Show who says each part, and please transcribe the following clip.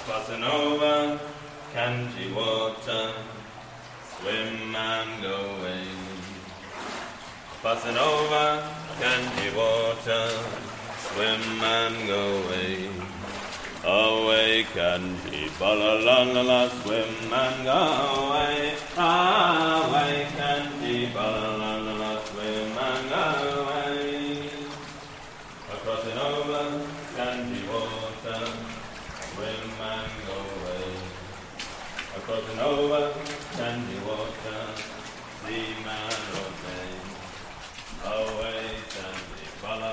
Speaker 1: Crossing over candy water, swim and go away. Crossing over candy water, swim and go away. Away candy, ba-la-la-la-la, swim and go away. Away candy, ba-la-la-la-la, swim and go away. Crossing over candy water, swim and go away. Crossing over candy water, sea man or day. Away candy, ba-la